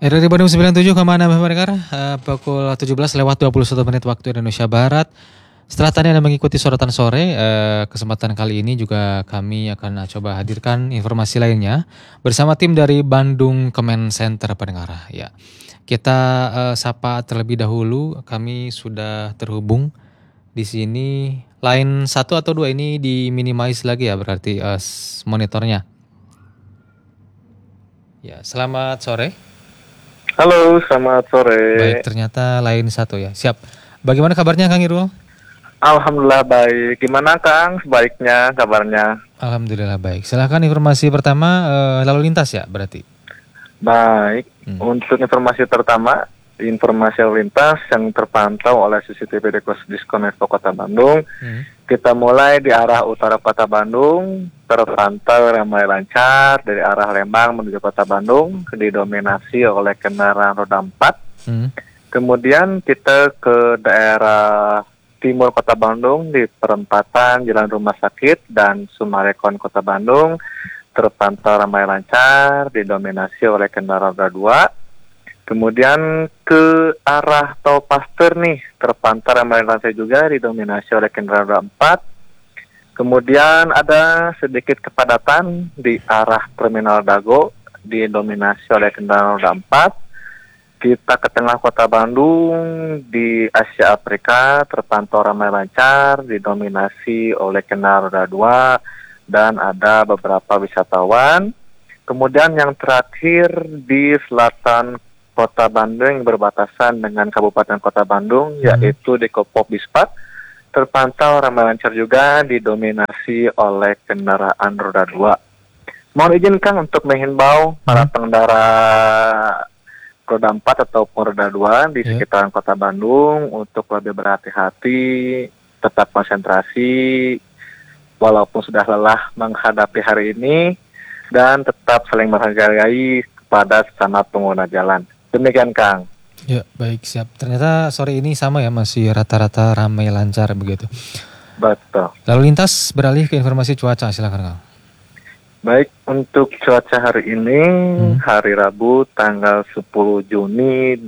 RRI Bandung 97,6 MHz, pukul 17 lewat 21 menit waktu Indonesia Barat. Setelah tadi Anda mengikuti sorotan sore, kesempatan kali ini juga kami akan coba hadirkan informasi lainnya bersama tim dari Bandung Comment Center pendengar. Ya, kita sapa terlebih dahulu. Kami sudah terhubung di sini. Line 1 atau 2 ini diminimize lagi ya berarti monitornya. Ya, selamat sore. Halo, selamat sore. Baik, ternyata line 1 ya. Siap. Bagaimana kabarnya Kang Irul? Alhamdulillah baik. Gimana Kang? Sebaiknya kabarnya? Alhamdulillah baik. Silahkan informasi pertama lalu lintas ya berarti. Baik. Untuk informasi pertama, informasi lalu lintas yang terpantau oleh CCTV Disconnect Kota Bandung. Kita mulai di arah utara Kota Bandung, terpantau ramai lancar dari arah Lembang menuju Kota Bandung, didominasi oleh kendaraan roda 4. Kemudian kita ke daerah timur Kota Bandung di perempatan Jalan Rumah Sakit dan Sumarekon Kota Bandung, terpantau ramai lancar, didominasi oleh kendaraan roda 2. Kemudian ke arah Tol Pasteur nih, terpantau ramai lancar juga, didominasi oleh kendaraan roda 4. Kemudian ada sedikit kepadatan di arah Terminal Dago, didominasi oleh kendaraan roda 4. Kita ke tengah Kota Bandung, di Asia Afrika, terpantau ramai lancar, didominasi oleh kendaraan roda 2, dan ada beberapa wisatawan. Kemudian yang terakhir di selatan Kota Bandung yang berbatasan dengan Kabupaten Kota Bandung, yaitu di Kopop Bispat, terpantau ramai lancar juga, didominasi oleh kendaraan roda 2. Mohon izin Kang untuk menghimbau para pengendara roda 4 ataupun roda 2 di sekitaran Kota Bandung untuk lebih berhati-hati, tetap konsentrasi, walaupun sudah lelah menghadapi hari ini, dan tetap saling menghargai kepada sesama pengguna jalan. Demikian Kang. Ya, baik, siap. Ternyata sore ini sama ya, masih rata-rata ramai lancar begitu. Betul. Lalu lintas beralih ke informasi cuaca, silakan Kang. Baik, untuk cuaca hari ini, hari Rabu tanggal 10 Juni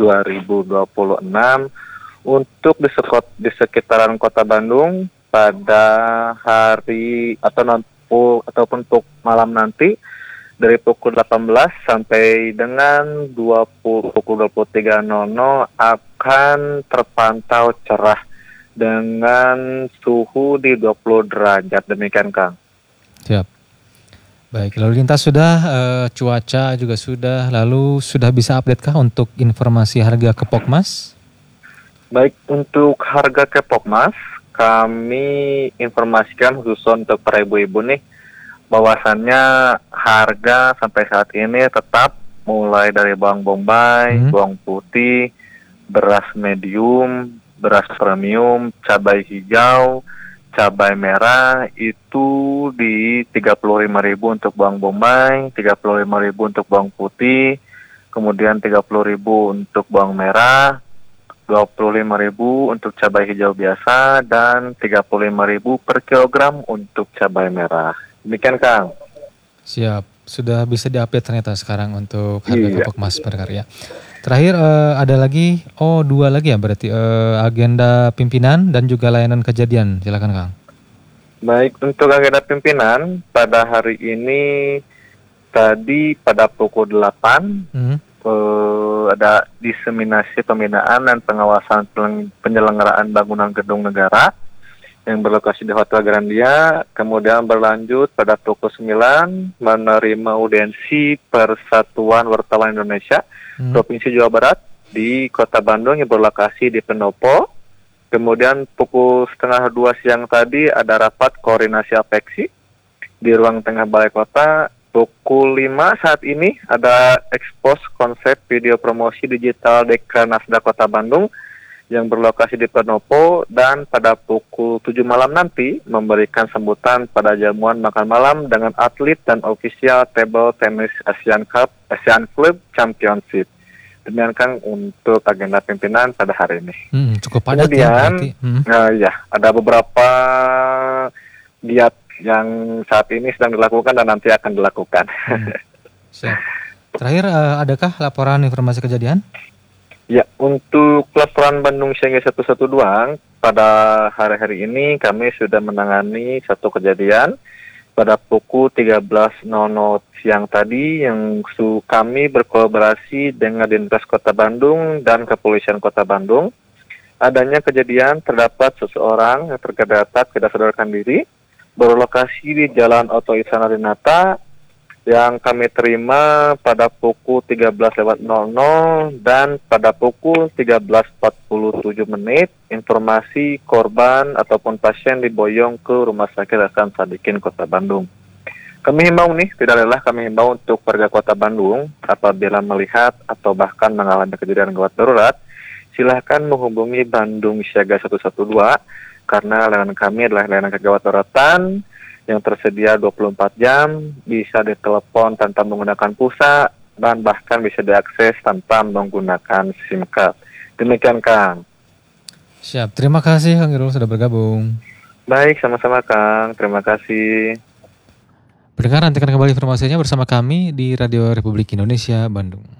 2026, untuk di sekitaran Kota Bandung pada hari ataupun untuk malam nanti, dari pukul 18 sampai dengan pukul 23.00 akan terpantau cerah dengan suhu di 20 derajat. Demikian Kang. Siap. Baik, lalu lintas sudah, cuaca juga sudah, lalu sudah bisa update kah untuk informasi harga Kepokmas? Baik, untuk harga Kepokmas, kami informasikan khusus untuk para ibu-ibu nih, bahwasannya harga sampai saat ini tetap mulai dari bawang bombay, bawang putih, beras medium, beras premium, cabai hijau, cabai merah itu di 35.000 untuk bawang bombay, 35.000 untuk bawang putih, kemudian 30.000 untuk bawang merah, 25.000 untuk cabai hijau biasa, dan 35.000 per kilogram untuk cabai merah. Demikian Kang. Siap, sudah bisa diupdate ternyata sekarang untuk harga Kepokmas per karya. Terakhir ada lagi, 2 lagi ya berarti agenda pimpinan dan juga layanan kejadian. Silakan Kang. Baik, untuk agenda pimpinan pada hari ini tadi pada pukul 8 ada diseminasi pembinaan dan pengawasan penyelenggaraan bangunan gedung negara yang berlokasi di Hotel Grandia, kemudian berlanjut pada pukul 9 menerima audiensi Persatuan Wartawan Indonesia Provinsi Jawa Barat di Kota Bandung yang berlokasi di Pendopo. Kemudian pukul 1:30 siang tadi ada rapat koordinasi apeksi di ruang tengah Balai Kota. Pukul 5 saat ini ada ekspos konsep video promosi digital Dekranasda Kota Bandung yang berlokasi di Pendopo, dan pada pukul 7 malam nanti memberikan sambutan pada jamuan makan malam dengan atlet dan ofisial table tennis Asian Club Championship. Demikian Kang untuk agenda pimpinan pada hari ini. Cukup padat. Kemudian, ada beberapa giat yang saat ini sedang dilakukan dan nanti akan dilakukan. Siap. Terakhir, adakah laporan informasi kejadian? Ya, untuk laporan Bandung Siaga 112 pada hari-hari ini kami sudah menangani satu kejadian pada pukul 13.00 siang tadi yang kami berkolaborasi dengan Dintes Kota Bandung dan Kepolisian Kota Bandung. Adanya kejadian terdapat seseorang yang tergeletak tidak sadarkan diri berlokasi di Jalan Oto Isana Dinata yang kami terima pada pukul 13.00 dan pada pukul 13.47 informasi korban ataupun pasien diboyong ke Rumah Sakit Hasan Sadikin Kota Bandung. Kami himbau nih, tidak lelah kami himbau untuk warga Kota Bandung apabila melihat atau bahkan mengalami kejadian gawat darurat, silahkan menghubungi Bandung Siaga 112 karena layanan kami adalah layanan kegawat daruratan yang tersedia 24 jam, bisa ditelepon tanpa menggunakan pulsa, dan bahkan bisa diakses tanpa menggunakan SIM card. Demikian, Kang. Siap, terima kasih Kang Irul sudah bergabung. Baik, sama-sama, Kang. Terima kasih. Pendengar, nantikan kembali informasinya bersama kami di Radio Republik Indonesia Bandung.